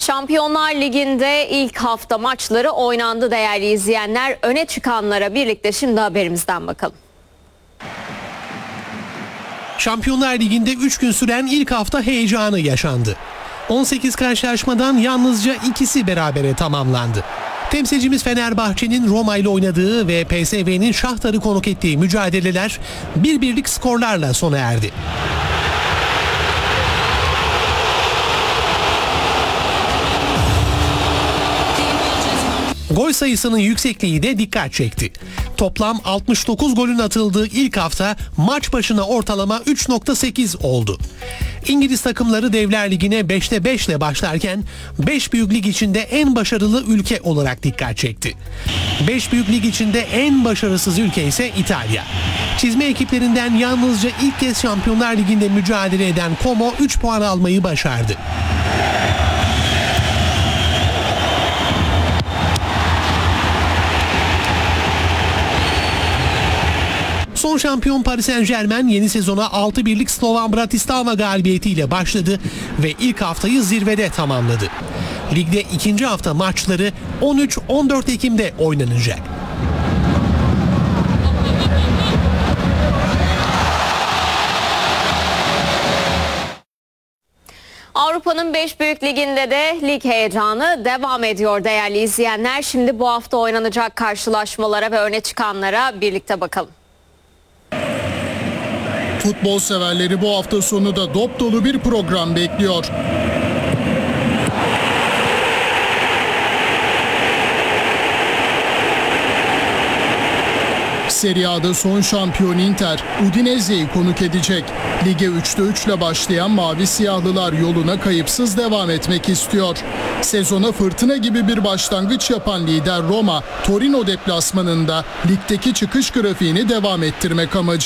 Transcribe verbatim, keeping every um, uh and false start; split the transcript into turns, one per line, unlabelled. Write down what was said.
Şampiyonlar Ligi'nde ilk hafta maçları oynandı değerli izleyenler. Öne çıkanlara birlikte şimdi haberimizden bakalım.
Şampiyonlar Ligi'nde üç gün süren ilk hafta heyecanı yaşandı. on sekiz karşılaşmadan yalnızca ikisi berabere tamamlandı. Temsilcimiz Fenerbahçe'nin Roma ile oynadığı ve P S V'nin Şahtar'ı konuk ettiği mücadeleler bir birlik skorlarla sona erdi. Gol sayısının yüksekliği de dikkat çekti. Toplam altmış dokuz golün atıldığı ilk hafta maç başına ortalama üç nokta sekiz oldu. İngiliz takımları Devler Ligi'ne beşte beş ile başlarken beş büyük lig içinde en başarılı ülke olarak dikkat çekti. beş büyük lig içinde en başarısız ülke ise İtalya. Çizme ekiplerinden yalnızca ilk kez Şampiyonlar Ligi'nde mücadele eden Como üç puan almayı başardı. Son şampiyon Paris Saint-Germain yeni sezona altı birlik Slovan Bratislava galibiyetiyle başladı ve ilk haftayı zirvede tamamladı. Ligde ikinci hafta maçları on üç on dört Ekim'de oynanacak.
Avrupa'nın beş büyük liginde de lig heyecanı devam ediyor değerli izleyenler. Şimdi bu hafta oynanacak karşılaşmalara ve öne çıkanlara birlikte bakalım.
Futbol severleri bu hafta sonu da dop dolu bir program bekliyor. Serie A'da son şampiyon Inter, Udinese'yi konuk edecek. Lige üçte üç ile başlayan Mavi Siyahlılar yoluna kayıpsız devam etmek istiyor. Sezona fırtına gibi bir başlangıç yapan lider Roma, Torino deplasmanında ligdeki çıkış grafiğini devam ettirmek amacında.